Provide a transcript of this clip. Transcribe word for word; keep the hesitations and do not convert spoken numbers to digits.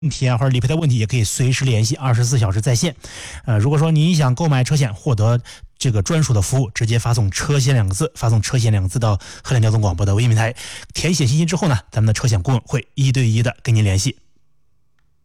题啊或者理赔的问题，也可以随时联系，二十四小时在线。呃，如果说你想购买车险获得这个专属的服务，直接发送车险两个字，发送车险两个字到河南交通广播的微信平台，填写信息之后呢，咱们的车险顾问会一对一的跟您联系。